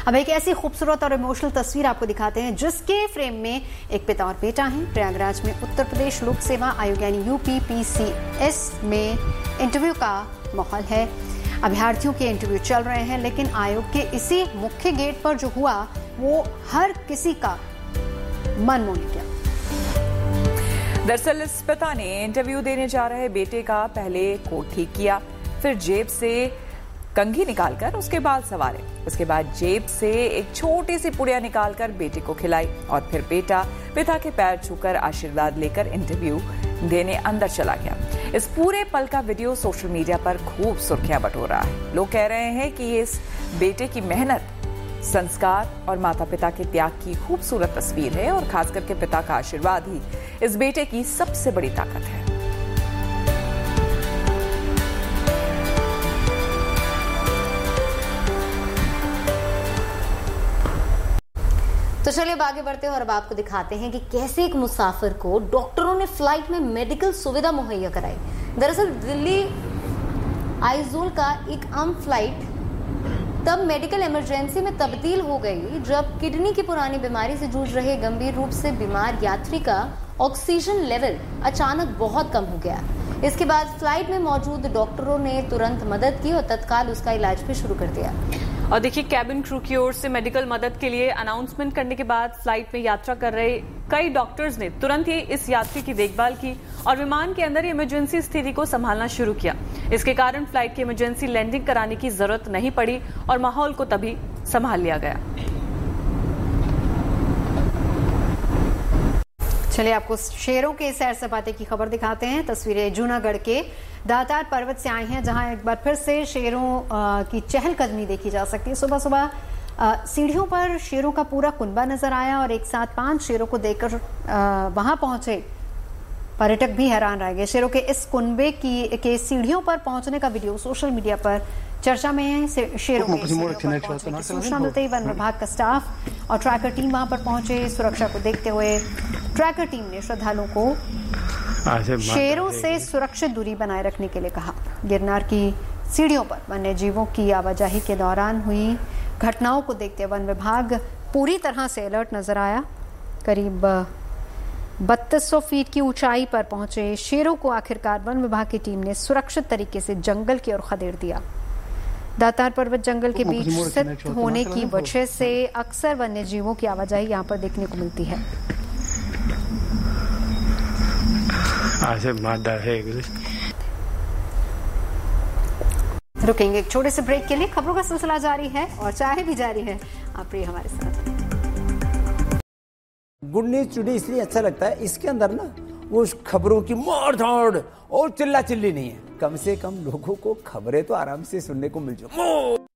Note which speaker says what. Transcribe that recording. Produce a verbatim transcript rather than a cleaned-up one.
Speaker 1: अब एक ऐसी खूबसूरत और इमोशनल तस्वीर आपको दिखाते हैं जिसके फ्रेम में एक पिता और बेटा हैं। प्रयागराज में उत्तर प्रदेश लोक सेवा आयोग यानी यूपी पीसीएस में इंटरव्यू का माहौल है। अभ्यर्थियों के इंटरव्यू चल रहे हैं, लेकिन आयोग के इसी मुख्य गेट पर जो हुआ वो हर किसी का मन मोह गया।
Speaker 2: दरअसल इस पिता ने इंटरव्यू देने जा रहे बेटे का पहले कोट ठीक किया, फिर जेब से कंघी निकालकर उसके बाल संवारे, उसके बाद जेब से एक छोटी सी पुड़िया निकालकर बेटे को खिलाई और फिर बेटा पिता के पैर छूकर आशीर्वाद लेकर इंटरव्यू देने अंदर चला गया। इस पूरे पल का वीडियो सोशल मीडिया पर खूब सुर्खियां बटोर रहा है। लोग कह रहे हैं कि ये इस बेटे की मेहनत, संस्कार और माता पिता के त्याग की खूबसूरत तस्वीर है और खास करके पिता का आशीर्वाद ही इस बेटे की सबसे बड़ी ताकत है।
Speaker 1: तो चलिए आगे बढ़ते हैं और अब आपको दिखाते हैं कि कैसे एक मुसाफिर को डॉक्टरों ने फ्लाइट में मेडिकल सुविधा मुहैया कराई। दरअसल दिल्ली आइजोल का एक आम फ्लाइट तब मेडिकल इमरजेंसी में तब्दील हो गई जब किडनी की पुरानी बीमारी से जूझ रहे गंभीर रूप से बीमार यात्री का ऑक्सीजन लेवल अचानक बहुत कम हो गया। इसके बाद फ्लाइट में मौजूद डॉक्टरों ने तुरंत मदद की और तत्काल उसका इलाज भी शुरू कर दिया।
Speaker 3: और देखिए, कैबिन क्रू की ओर से मेडिकल मदद के लिए अनाउंसमेंट करने के बाद फ्लाइट में यात्रा कर रहे कई डॉक्टर्स ने तुरंत ही इस यात्री की देखभाल की और विमान के अंदर इमरजेंसी स्थिति को संभालना शुरू किया। इसके कारण फ्लाइट की इमरजेंसी लैंडिंग कराने की जरूरत नहीं पड़ी और माहौल को तभी संभाल लिया गया।
Speaker 1: चलिए आपको शेरों के सैर सपाटे की खबर दिखाते हैं। तस्वीरें जूनागढ़ के दातार पर्वत से आई हैं, जहां एक बार फिर से शेरों की चहलकदमी देखी जा सकती है। सुबह सुबह सीढ़ियों पर शेरों का पूरा कुनबा नजर आया और एक साथ पांच शेरों को देखकर वहां पहुंचे पर्यटक भी हैरान रह गए। शेरों के इस कुनबे की के सीढ़ियों पर पहुंचने का वीडियो सोशल मीडिया पर चर्चा में है। शेरों के सूचना मिलते ही वन विभाग का स्टाफ और ट्रैकर टीम वहां पर पहुंचे। सुरक्षा को देखते हुए ट्रैकर टीम ने श्रद्धालुओं को शेरों से सुरक्षित दूरी बनाए रखने के लिए कहा। गिरनार की सीढ़ियों पर वन्य जीवों की आवाजाही के दौरान हुई घटनाओं को देखते वन विभाग पूरी तरह से अलर्ट नजर आया। करीब बत्तीस सौ फीट की ऊंचाई पर पहुंचे शेरों को आखिरकार वन विभाग की टीम ने सुरक्षित तरीके से जंगल की ओर खदेड़ दिया। दातार पर्वत जंगल के बीच स्थित होने की वजह से अक्सर वन्य जीवों की आवाजाही यहां पर देखने को मिलती है। रुकेंगे एक छोटे से ब्रेक के लिए। खबरों का सिलसिला जारी है और चाय भी जारी है। आप रहिए हमारे साथ।
Speaker 4: गुड न्यूज टुडे इसलिए अच्छा लगता है, इसके अंदर ना वो खबरों की मार धाड़ और चिल्ला चिल्ली नहीं है। कम से कम लोगों को खबरें तो आराम से सुनने को मिल जाए।